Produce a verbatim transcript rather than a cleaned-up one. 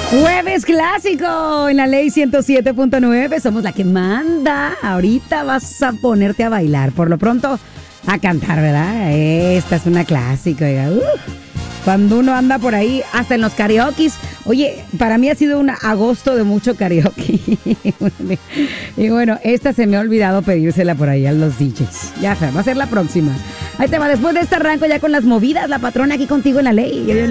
Jueves clásico en la ley ciento siete punto nueve. Somos la que manda. Ahorita vas a ponerte a bailar. Por lo pronto, a cantar, ¿verdad? Esta es una clásica. Oiga. Uh, cuando uno anda por ahí, hasta en los karaokes. Oye, para mí ha sido un agosto de mucho karaoke. Y bueno, esta se me ha olvidado pedírsela por ahí a los D Js. Ya, va a ser la próxima. Ahí te va, después de este arranco ya con las movidas, la patrona aquí contigo en la ley.